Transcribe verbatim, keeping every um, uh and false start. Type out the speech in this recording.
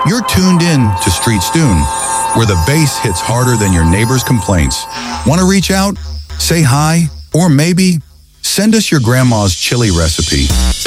You're tuned in to Street Stoon, where the bass hits harder than your neighbor's complaints. Want to reach out? Say hi? Or maybe send us your grandma's chili recipe.